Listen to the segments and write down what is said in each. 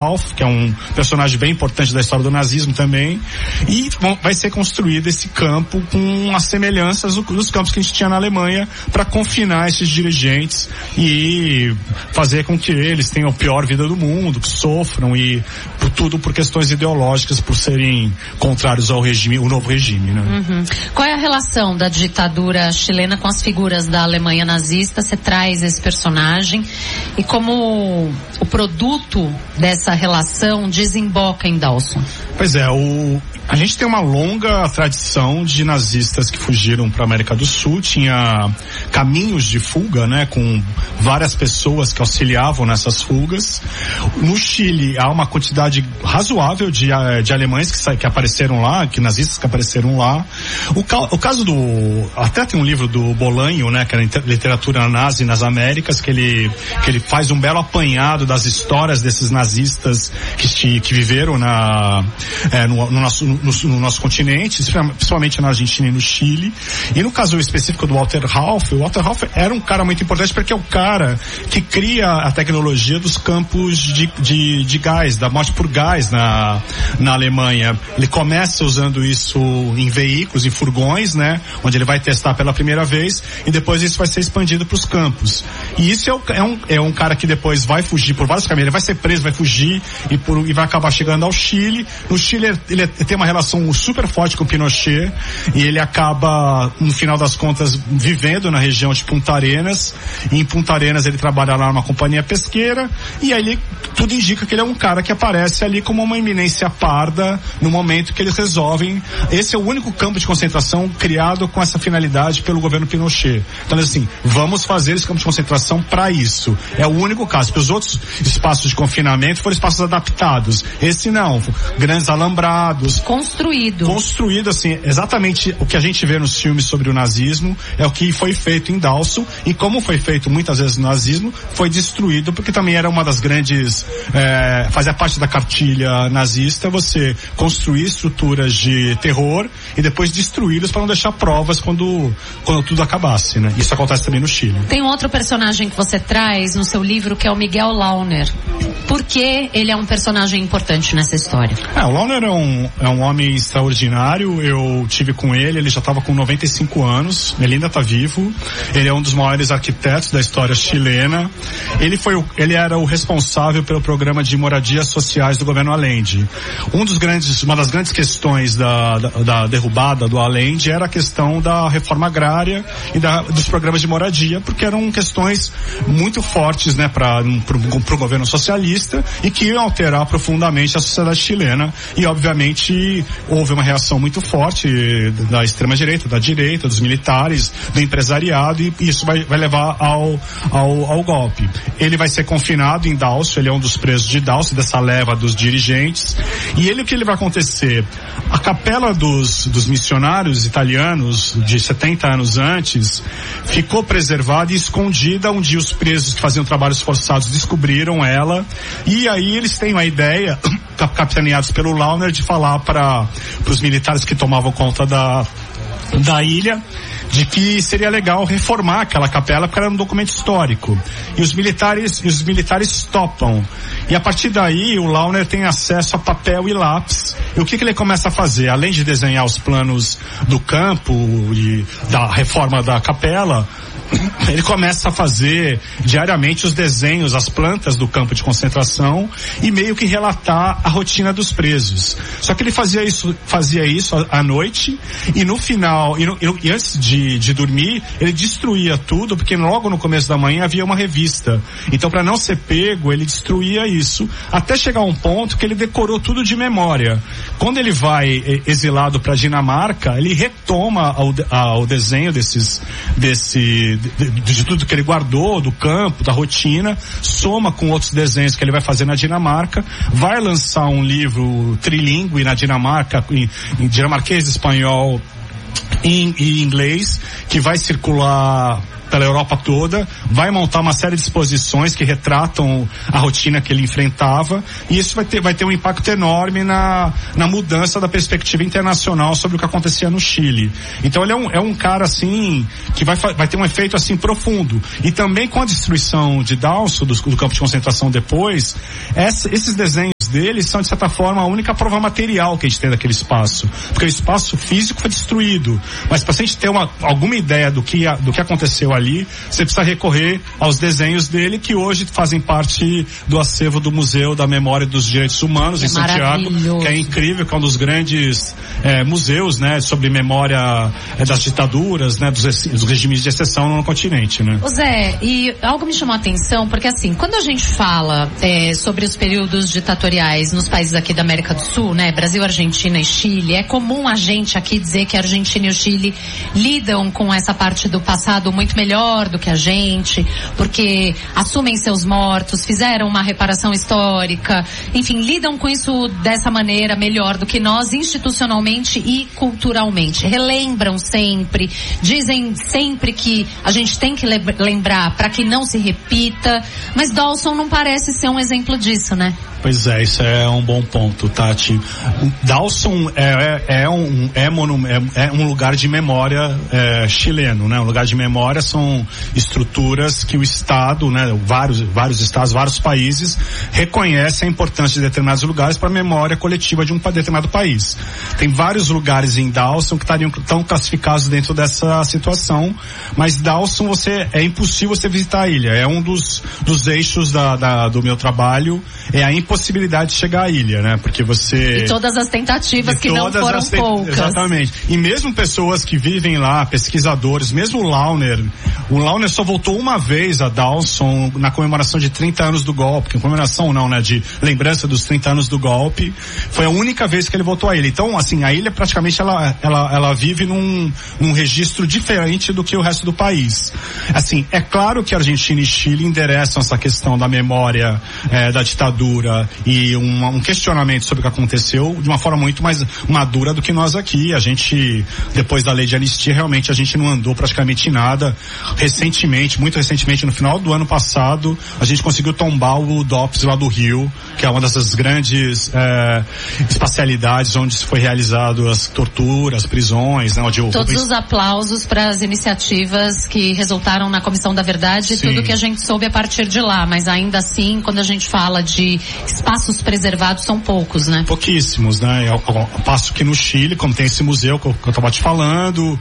que é um personagem bem importante da história do nazismo também, e vai ser construído esse campo com as semelhanças dos campos que a gente tinha na Alemanha para confinar esses dirigentes e fazer com que eles tenham a pior vida do mundo, que sofram, e tudo por questões ideológicas, por serem contrários ao regime, o novo regime, né? Uhum. Qual é a relação da ditadura chilena com as figuras da Alemanha nazista? Você traz esse personagem e como o produto dessa relação desemboca em Dawson? Pois é, a gente tem uma longa tradição de nazistas que fugiram para a América do Sul, tinha caminhos de fuga, né, com várias pessoas que auxiliavam nessas fugas. No Chile há uma quantidade razoável de alemães que apareceram lá, que nazistas que apareceram lá. O caso até tem um livro do Bolanho, né, que era literatura nazi nas Américas, que ele faz um belo apanhado das histórias desses nazistas que viveram no nosso continente, principalmente na Argentina e no Chile. E no caso específico do Walter Rauff, o Walter Rauff era um cara muito importante porque é o cara que cria a tecnologia dos campos de gás, da morte por gás na Alemanha. Ele começa usando isso em veículos, em furgões, né, onde ele vai testar pela primeira vez, e depois isso vai ser expandido para os campos. E isso é um cara que depois vai fugir por vários caminhos. Ele vai ser preso, vai fugir e vai acabar chegando ao Chile. No Chile ele tem uma relação super forte com o Pinochet, e ele acaba, no final das contas, vivendo na região de Punta Arenas. E em Punta Arenas ele trabalha lá numa companhia pesqueira, e aí tudo indica que ele é um cara que aparece ali como uma eminência parda no momento que eles resolvem. Esse é o único campo de concentração criado com essa finalidade pelo governo Pinochet. Então, assim, vamos fazer esse campo de concentração para isso. É o único caso, porque os outros espaços de confinamento foram espaços adaptados. Esse não, grandes alambrados. Construído, assim, exatamente o que a gente vê nos filmes sobre o nazismo é o que foi feito em Dawson, e como foi feito muitas vezes no nazismo, foi destruído, porque também era uma das grandes, fazia parte da cartilha nazista, você construir estruturas de terror e depois destruí-los para não deixar provas quando tudo acabasse, né? Isso acontece também no Chile. Tem um outro personagem que você traz no seu livro, que é o Miguel Launer. Por que ele é um personagem importante nessa história? O Launer é um homem extraordinário. Eu tive com ele já estava com 95 anos, ele ainda está vivo. Ele é um dos maiores arquitetos da história chilena. Ele era o responsável pelo programa de moradias sociais do governo Allende. Uma das grandes questões da derrubada do Allende era a questão da reforma agrária e dos programas de moradia, porque eram questões muito fortes, né, para o governo socialista, e que iam alterar profundamente a sociedade chilena. E obviamente houve uma reação muito forte da extrema-direita, da direita, dos militares, do empresariado, e isso vai levar ao golpe. Ele vai ser confinado em Dawson, ele é um dos presos de Dawson, dessa leva dos dirigentes. E o que ele vai acontecer? A capela dos missionários italianos, de 70 anos antes, ficou preservada e escondida. Um dia os presos que faziam trabalhos forçados descobriram ela, e aí eles têm uma ideia, capitaneados pelo Launer, de falar para os militares que tomavam conta da ilha, de que seria legal reformar aquela capela, porque era um documento histórico. E os militares topam. E a partir daí o Launer tem acesso a papel e lápis. E o que ele começa a fazer? Além de desenhar os planos do campo e da reforma da capela, ele começa a fazer diariamente os desenhos, as plantas do campo de concentração, e meio que relatar a rotina dos presos. Só que ele fazia isso à noite, e no final, e antes de dormir, ele destruía tudo, porque logo no começo da manhã havia uma revista. Então, para não ser pego, ele destruía isso, até chegar a um ponto que ele decorou tudo de memória. Quando ele vai exilado para Dinamarca, ele retoma o desenho de tudo que ele guardou, do campo, da rotina, soma com outros desenhos que ele vai fazer na Dinamarca, vai lançar um livro trilingue na Dinamarca, em dinamarquês, espanhol e inglês, que vai circular pela Europa toda, vai montar uma série de exposições que retratam a rotina que ele enfrentava, e isso vai ter um impacto enorme na mudança da perspectiva internacional sobre o que acontecia no Chile. Então ele é um cara assim que vai ter um efeito assim profundo. E também com a destruição de Dawson, do campo de concentração depois, esses desenhos deles são, de certa forma, a única prova material que a gente tem daquele espaço. Porque o espaço físico foi destruído. Mas para a gente ter alguma ideia do que aconteceu ali, você precisa recorrer aos desenhos dele, que hoje fazem parte do acervo do Museu da Memória e dos Direitos Humanos, em Santiago, que é incrível, que é um dos grandes museus, né, sobre memória das ditaduras, né, dos regimes de exceção no continente, né. Ô Zé, e algo me chamou a atenção, porque assim, quando a gente fala sobre os períodos ditatoriais nos países aqui da América do Sul, né, Brasil, Argentina e Chile, é comum a gente aqui dizer que a Argentina e o Chile lidam com essa parte do passado muito melhor do que a gente, porque assumem seus mortos, fizeram uma reparação histórica, enfim, lidam com isso dessa maneira melhor do que nós, institucionalmente e culturalmente. Relembram sempre, dizem sempre que a gente tem que lembrar para que não se repita, mas Dawson não parece ser um exemplo disso, né? Pois é, isso é um bom ponto, Tati. Dawson é um lugar de memória chileno, né? Um lugar de memória são estruturas que o Estado, né? Vários estados, vários países reconhecem a importância de determinados lugares para a memória coletiva de um determinado país. Tem vários lugares em Dawson que estão classificados dentro dessa situação, mas Dawson é impossível você visitar a ilha. É um dos eixos do meu trabalho, é a impossibilidade de chegar à ilha, né? Porque você... E todas as tentativas que não foram poucas. Exatamente. E mesmo pessoas que vivem lá, pesquisadores, mesmo o Launer só voltou uma vez a Dawson na comemoração de 30 anos do golpe, comemoração não, né? De lembrança dos 30 anos do golpe. Foi a única vez que ele voltou à ilha. Então, assim, a ilha praticamente ela vive num registro diferente do que o resto do país. Assim, é claro que Argentina e Chile endereçam essa questão da memória da ditadura e um questionamento sobre o que aconteceu de uma forma muito mais madura do que nós aqui. A gente, depois da lei de anistia, realmente a gente não andou praticamente nada. Muito recentemente, no final do ano passado, a gente conseguiu tombar o DOPS lá do Rio, que é uma dessas grandes espacialidades onde se foi realizado as torturas, as prisões, né? Todos os aplausos para as iniciativas que resultaram na Comissão da Verdade e tudo que a gente soube a partir de lá, mas ainda assim, quando a gente fala de espaços preservados, são poucos, né? Pouquíssimos, né? Eu passo que no Chile, como tem esse museu que eu estava te falando,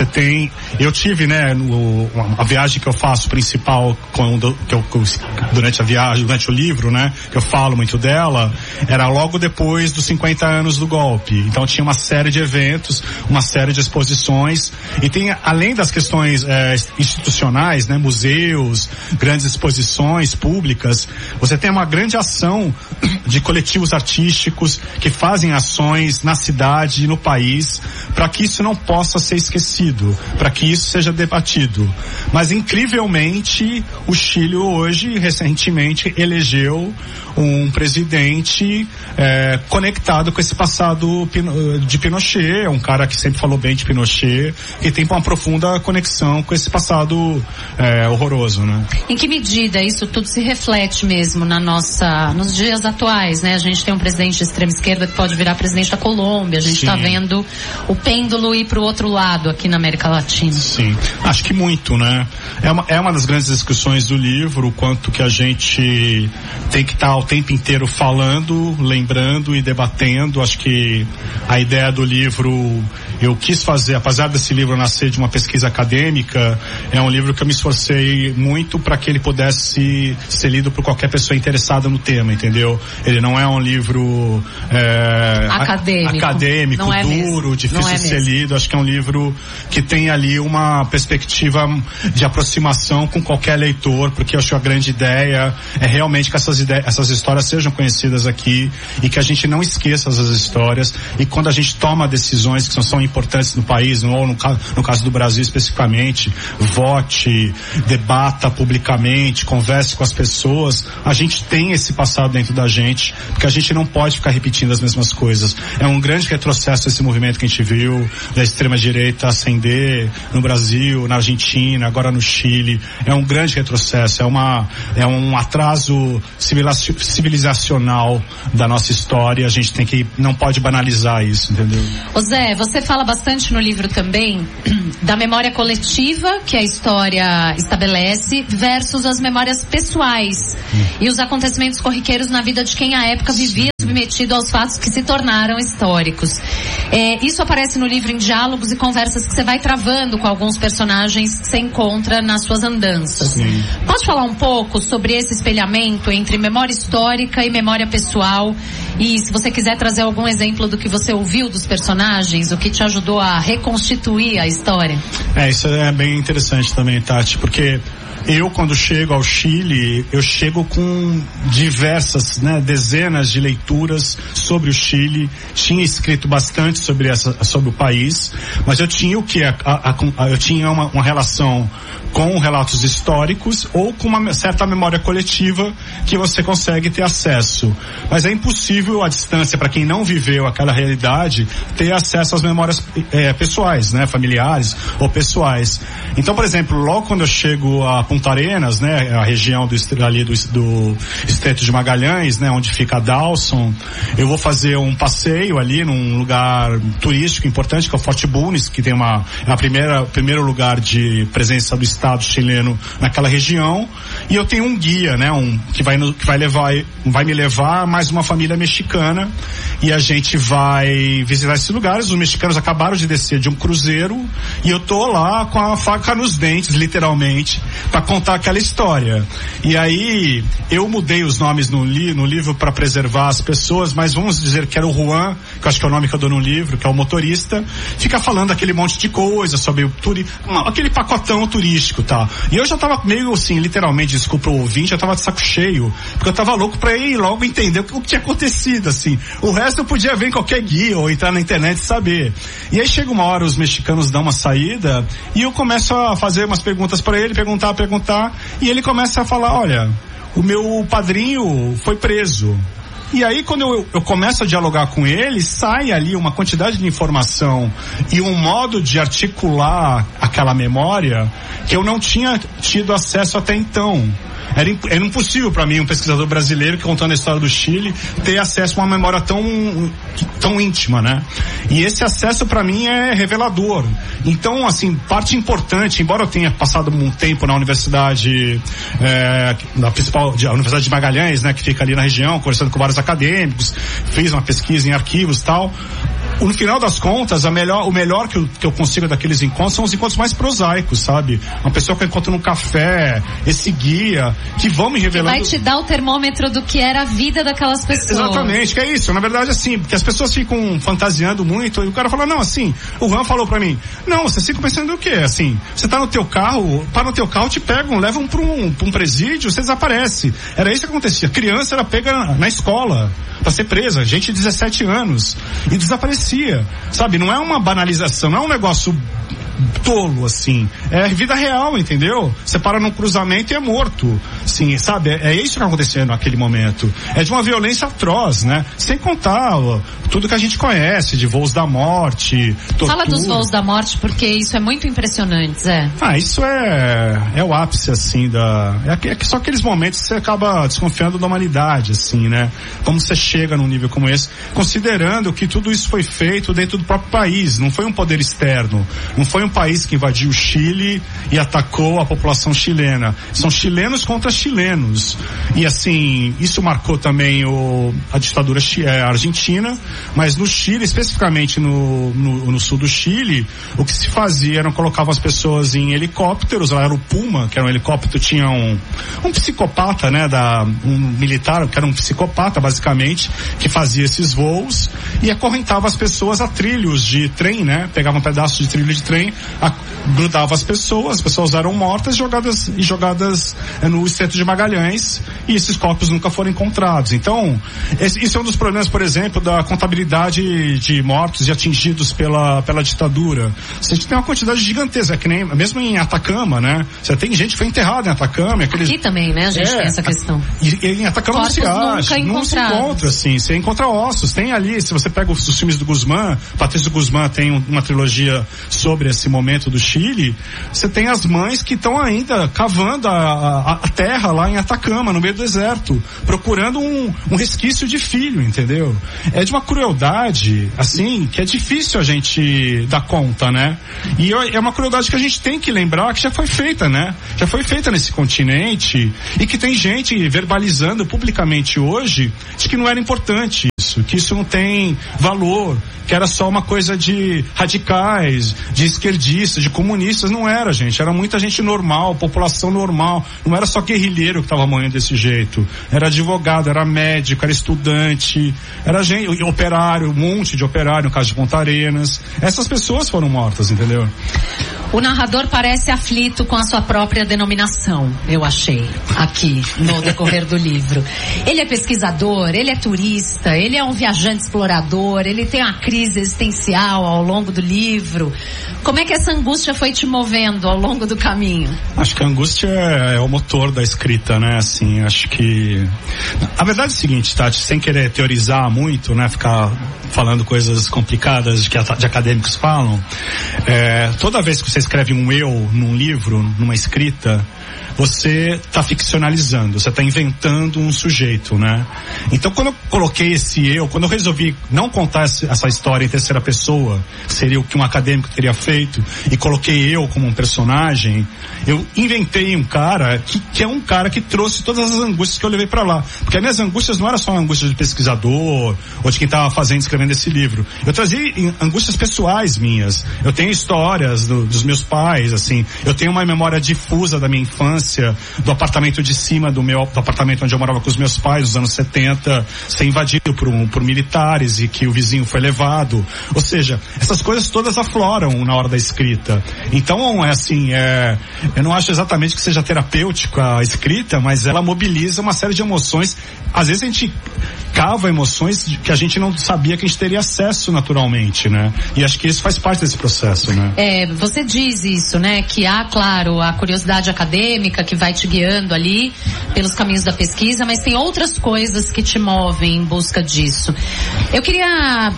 eu tive, né, a viagem que eu faço principal, durante a viagem, durante o livro, né, que eu falo muito dela, era logo depois dos 50 anos do golpe. Então tinha uma série de eventos, uma série de exposições, e tem, além das questões institucionais, né, museus, grandes exposições públicas, você tem uma grande ação de coletivos artísticos que fazem ações na cidade e no país para que isso não possa ser esquecido, para que isso seja debatido. Mas incrivelmente o Chile hoje, recentemente, elegeu um presidente conectado com esse passado de Pinochet, um cara que sempre falou bem de Pinochet, que tem uma profunda conexão com esse passado horroroso, né? Em que medida isso tudo se reflete mesmo nos dias atuais, né? A gente tem um presidente de extrema esquerda que pode virar presidente da Colômbia, a gente está vendo o pêndulo ir para o outro lado aqui na América Latina. Sim, acho que muito, né? É uma das grandes discussões do livro, o quanto que a gente tem que estar o tempo inteiro falando, lembrando e debatendo. Acho que a ideia do livro, eu quis fazer, apesar desse livro nascer de uma pesquisa acadêmica, é um livro que eu me esforcei muito para que ele pudesse ser lido por qualquer pessoa interessada no tema, entendeu? Ele não é um livro acadêmico, não é duro, mesmo. Difícil de ser lido. Acho que é um livro que tem ali uma perspectiva de aproximação com qualquer leitor, porque eu acho que a grande ideia é realmente que essas histórias sejam conhecidas aqui e que a gente não esqueça essas histórias, e quando a gente toma decisões que são importantes no país, ou no caso do Brasil especificamente, vote, debata publicamente, converse com as pessoas, a gente tem esse passado dentro da gente, porque a gente não pode ficar repetindo as mesmas coisas. É um grande retrocesso esse movimento que a gente viu da extrema direita ascender no Brasil, na Argentina, agora no Chile. É um grande retrocesso, é um atraso civilizacional da nossa história. A gente não pode banalizar isso, entendeu? Ô Zé, você fala bastante no livro também da memória coletiva que a história estabelece versus as memórias pessoais e os acontecimentos corriqueiros na vida de quem à época vivia submetido aos fatos que se tornaram históricos. Isso aparece no livro em diálogos e conversas que você vai travando com alguns personagens que você encontra nas suas andanças. Sim. Pode falar um pouco sobre esse espelhamento entre memória histórica e memória pessoal? E se você quiser trazer algum exemplo do que você ouviu dos personagens, o que te ajudou a reconstituir a história? Isso é bem interessante também, Tati, porque eu, quando chego ao Chile, eu chego com diversas, dezenas de leituras sobre o Chile. Tinha escrito bastante sobre o país, mas eu tinha eu tinha uma relação com relatos históricos ou com uma certa memória coletiva que você consegue ter acesso. Mas é impossível, à distância, para quem não viveu aquela realidade, ter acesso às memórias pessoais, familiares ou pessoais. Então, por exemplo, logo quando eu chego a Punta Arenas, a região do Estreito de Magalhães, onde fica Dawson, eu vou fazer um passeio ali num lugar turístico importante, que é o Forte Bulnes, que tem o primeiro lugar de presença do Estado chileno naquela região, e eu tenho um guia, que vai me levar mais uma família mexicana, e a gente vai visitar esses lugares. Os mexicanos acabaram de descer de um cruzeiro, e eu tô lá com a faca nos dentes, literalmente, para contar aquela história. E aí, eu mudei os nomes no livro para preservar as pessoas, mas vamos dizer que era o Juan, que eu acho que é o nome que eu dou no livro, que é o motorista, fica falando aquele monte de coisa sobre aquele pacotão turístico, tá? E eu já tava meio assim, literalmente, desculpa o ouvinte, eu tava de saco cheio, porque eu tava louco pra ir logo entender o que tinha acontecido, assim. O resto eu podia ver em qualquer guia ou entrar na internet e saber. E aí chega uma hora, os mexicanos dão uma saída, e eu começo a fazer umas perguntas pra ele, perguntar, e ele começa a falar, olha, o meu padrinho foi preso. E aí, quando eu começo a dialogar com ele, sai ali uma quantidade de informação e um modo de articular aquela memória que eu não tinha tido acesso até então. Era impossível para mim, um pesquisador brasileiro que contando a história do Chile, ter acesso a uma memória tão íntima, E esse acesso para mim é revelador. Então, assim, parte importante, embora eu tenha passado um tempo na universidade, a Universidade de Magalhães, que fica ali na região, conversando com vários acadêmicos, fiz uma pesquisa em arquivos e tal. No final das contas, o melhor que eu consigo daqueles encontros são os encontros mais prosaicos, sabe? Uma pessoa que eu encontro num café, esse guia, que vão me revelando... Que vai te dar o termômetro do que era a vida daquelas pessoas. Exatamente, que é isso. Na verdade, assim, porque as pessoas ficam fantasiando muito, e o cara fala, não, assim, o Juan falou pra mim, não, você fica pensando o quê? Assim, você tá no teu carro, para no teu carro, te pegam, levam pra um presídio, você desaparece. Era isso que acontecia. A criança era pega na escola pra ser presa, gente de 17 anos, e desaparecia, sabe? Não é uma banalização, não é um negócio tolo, assim. É vida real, entendeu? Você para num cruzamento e é morto. Sim, sabe? É isso que aconteceu naquele momento. É de uma violência atroz, Sem contar tudo que a gente conhece, de voos da morte, tortura. Fala dos voos da morte, porque isso é muito impressionante, Zé. Isso é o ápice, assim, é só aqueles momentos que você acaba desconfiando da humanidade, assim, Como você chega num nível como esse, considerando que tudo isso foi feito dentro do próprio país, não foi um poder externo, não foi um país que invadiu o Chile e atacou a população chilena. São chilenos contra chilenos. E assim, isso marcou também a ditadura argentina, mas no Chile, especificamente no sul do Chile, o que se fazia era colocavam as pessoas em helicópteros, lá era o Puma, que era um helicóptero, tinha um psicopata, um militar, que era um psicopata, basicamente, que fazia esses voos e acorrentava as pessoas a trilhos de trem, Pegava um pedaço de trilho de trem, grudava as pessoas eram mortas e jogadas no Estreito de Magalhães, e esses corpos nunca foram encontrados. Então, isso é um dos problemas, por exemplo, da contabilidade de mortos e atingidos pela ditadura. Você tem uma quantidade gigantesca, que nem mesmo em Atacama, Você tem gente que foi enterrada em Atacama. Aqui também, a gente tem essa questão. E em Atacama não se acha, não se encontra, assim, você encontra ossos, tem ali, se você pega os filmes do Guzmán, Patrício Guzmán tem uma trilogia sobre esse momento do Chile, você tem as mães que estão ainda cavando a terra lá em Atacama, no meio do deserto, procurando um resquício de filho, entendeu? É de uma crueldade, assim, que é difícil a gente dar conta, né? E é uma crueldade que a gente tem que lembrar que já foi feita, né? Já foi feita nesse continente e que tem gente verbalizando publicamente hoje de que não era importante isso, que isso não tem valor, que era só uma coisa de radicais, de esquerdistas, de comunistas. Não era, gente. Era muita gente normal, população normal. Não era só guerrilheiro que estava morrendo desse jeito. Era advogado, era médico, era estudante, era gente, operário, um monte de operário, no caso de Ponta Arenas. Essas pessoas foram mortas, entendeu? O narrador parece aflito com a sua própria denominação, eu achei, aqui, no decorrer do livro. Ele é pesquisador, ele é turista, ele é um viajante explorador, ele tem uma crise existencial ao longo do livro. Como é que essa angústia foi te movendo ao longo do caminho? Acho que a angústia é o motor da escrita, né? Assim, acho que... A verdade é o seguinte, Tati, sem querer teorizar muito, né? Ficar falando coisas complicadas de acadêmicos falam, toda vez que você escreve um eu num livro, numa escrita, você está ficcionalizando, você está inventando um sujeito, né? Então, quando eu coloquei esse eu, quando eu resolvi não contar essa história em terceira pessoa, que seria o que um acadêmico teria feito, e coloquei eu como um personagem, eu inventei um cara que é um cara que trouxe todas as angústias que eu levei para lá. Porque as minhas angústias não eram só angústias de pesquisador, ou de quem estava escrevendo esse livro. Eu trazia angústias pessoais minhas. Eu tenho histórias dos meus pais, assim. Eu tenho uma memória difusa da minha infância, do apartamento de cima do apartamento onde eu morava com os meus pais, nos anos 70, ser invadido por militares e que o vizinho foi levado. Ou seja, essas coisas todas afloram na hora da escrita. Então, eu não acho exatamente que seja terapêutica a escrita, mas ela mobiliza uma série de emoções. Às vezes a gente cava emoções que a gente não sabia que a gente teria acesso naturalmente, né? E acho que isso faz parte desse processo, né? Você diz isso, né? Que há, claro, a curiosidade acadêmica que vai te guiando ali pelos caminhos da pesquisa, mas tem outras coisas que te movem em busca disso. Eu queria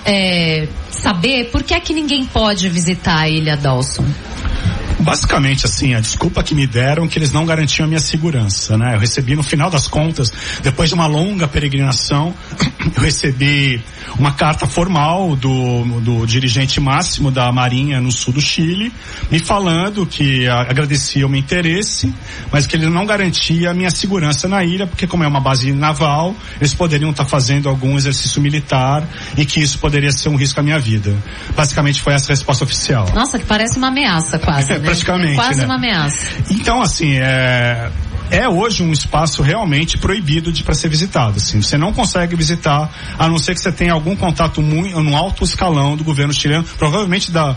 saber por que é que ninguém pode visitar a Ilha Dawson? Basicamente, assim, a desculpa que me deram que eles não garantiam a minha segurança, né? Eu recebi, no final das contas, depois de uma longa peregrinação, eu recebi uma carta formal do dirigente máximo da Marinha no sul do Chile, me falando que agradecia o meu interesse, mas que ele não garantia a minha segurança na ilha, porque como é uma base naval, eles poderiam estar fazendo algum exercício militar e que isso poderia ser um risco à minha vida. Basicamente foi essa a resposta oficial. Nossa, que parece uma ameaça quase, né? Praticamente, quase, né? Uma ameaça. Então, assim, é hoje um espaço realmente proibido para ser visitado, assim. Você não consegue visitar, a não ser que você tenha algum contato no alto escalão do governo chileno, provavelmente da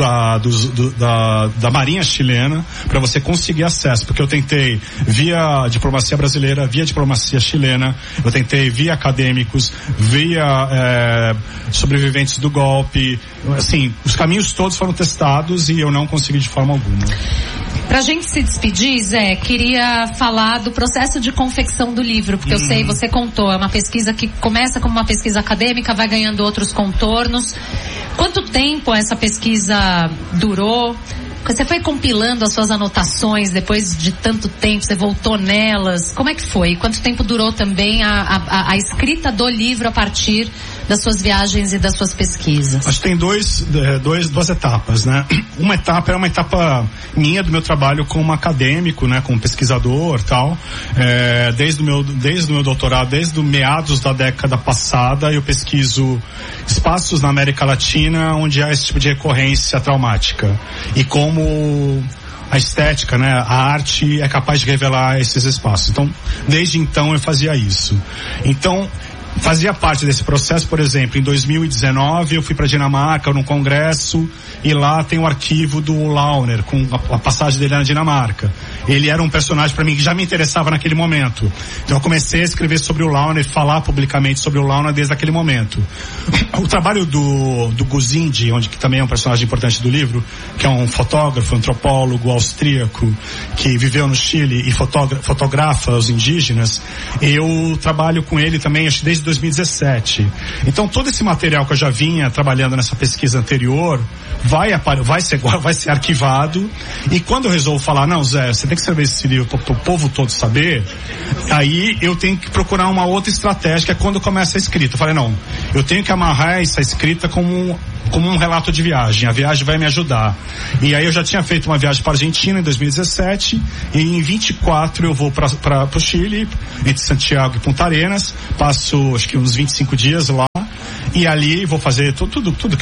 Marinha chilena, para você conseguir acesso, porque eu tentei via diplomacia brasileira, via diplomacia chilena, eu tentei via acadêmicos, via sobreviventes do golpe, assim, os caminhos todos foram testados e eu não consegui de forma alguma. Pra gente se despedir, Zé, queria falar do processo de confecção do livro, porque eu sei, você contou, é uma pesquisa que começa como uma pesquisa acadêmica, vai ganhando outros contornos. Quanto tempo essa pesquisa durou? Você foi compilando as suas anotações depois de tanto tempo, você voltou nelas, como é que foi? Quanto tempo durou também a escrita do livro a partir das suas viagens e das suas pesquisas? Acho que tem duas etapas, né? Uma etapa é uma etapa minha do meu trabalho como acadêmico, né? Como pesquisador, tal. Desde o meu doutorado, desde os meados da década passada, eu pesquiso espaços na América Latina onde há esse tipo de recorrência traumática. E como a estética, né, a arte é capaz de revelar esses espaços. Então, desde então eu fazia isso. Então, fazia parte desse processo, por exemplo, em 2019 eu fui para Dinamarca num congresso e lá tem o arquivo do Launer com a passagem dele na Dinamarca. Ele era um personagem para mim que já me interessava naquele momento. Então eu comecei a escrever sobre o Launer, falar publicamente sobre o Launer desde aquele momento. O trabalho do Guzindi, que também é um personagem importante do livro, que é um fotógrafo, antropólogo austríaco que viveu no Chile e fotografa os indígenas, eu trabalho com ele também, acho que desde 2017. Então todo esse material que eu já vinha trabalhando nessa pesquisa anterior vai ser arquivado, e quando eu resolvo falar, não, Zé, você tem que escrever esse livro para o povo todo saber, aí eu tenho que procurar uma outra estratégia, que é quando começa a escrita. Eu falei, não, eu tenho que amarrar essa escrita como um relato de viagem. A viagem vai me ajudar. E aí eu já tinha feito uma viagem para a Argentina em 2017, e em 24 eu vou para o Chile, entre Santiago e Punta Arenas, passo acho que uns 25 dias lá, e ali vou fazer tudo que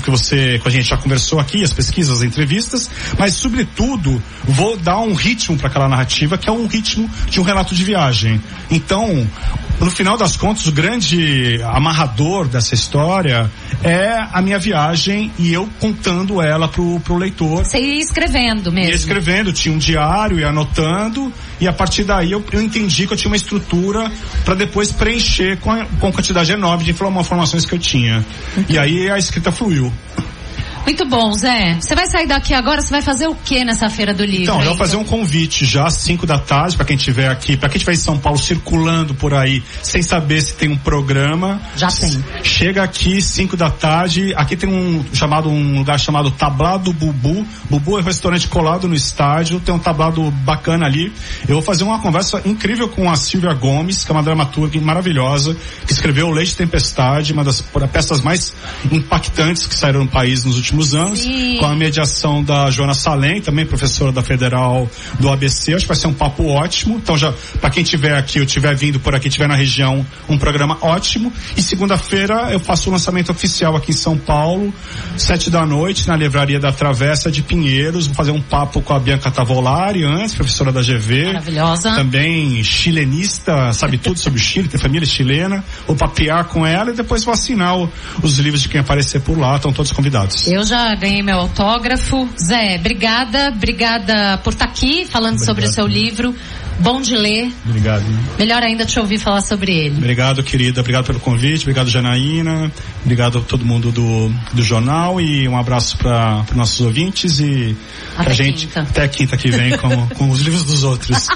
a gente já conversou aqui, as pesquisas, as entrevistas, mas sobretudo vou dar um ritmo para aquela narrativa, que é um ritmo de um relato de viagem. Então, no final das contas, o grande amarrador dessa história é a minha viagem, e eu contando ela pro leitor. Você ia escrevendo mesmo? Ia escrevendo, tinha um diário, ia anotando, e a partir daí eu entendi que eu tinha uma estrutura para depois preencher com quantidade enorme de informações que eu tinha. E aí a escrita fluiu. Muito bom, Zé. Você vai sair daqui agora, você vai fazer o que nessa Feira do Livro? Então, eu vou fazer um convite já às 5 da tarde, para quem estiver aqui, para quem estiver em São Paulo circulando por aí, sem saber se tem um programa. Já tem. Chega aqui 5 da tarde, aqui tem um lugar chamado Tablado Bubu. Bubu é um restaurante colado no estádio, tem um tablado bacana ali. Eu vou fazer uma conversa incrível com a Silvia Gomes, que é uma dramaturga maravilhosa, que escreveu Leite e Tempestade, uma das peças mais impactantes que saíram no país nos últimos anos. Sim. Com a mediação da Joana Salem, também professora da Federal do ABC. Acho que vai ser um papo ótimo. Então, já para quem estiver aqui, ou estiver vindo por aqui, estiver na região, um programa ótimo. E segunda-feira eu faço o lançamento oficial aqui em São Paulo, 7 da noite, na Livraria da Travessa de Pinheiros. Vou fazer um papo com a Bianca Tavolari, antes, professora da GV. Maravilhosa. Também chilenista, sabe tudo sobre o Chile, tem família chilena. Vou papear com ela e depois vou assinar os livros de quem aparecer por lá. Estão todos convidados. Eu já ganhei meu autógrafo. Zé, obrigada por estar aqui falando sobre o seu livro. Bom de ler. Obrigado. Melhor ainda te ouvir falar sobre ele. Obrigado, querida. Obrigado pelo convite. Obrigado, Janaína. Obrigado a todo mundo do jornal, e um abraço para os nossos ouvintes, e até a gente quinta. Até quinta que vem com os livros dos outros.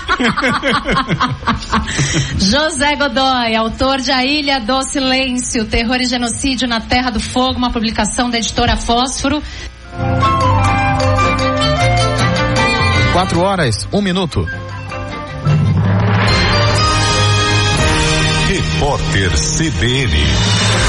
José Godoy, autor de A Ilha do Silêncio, Terror e Genocídio na Terra do Fogo, uma publicação da editora Fósforo. 4h01. Repórter CBN.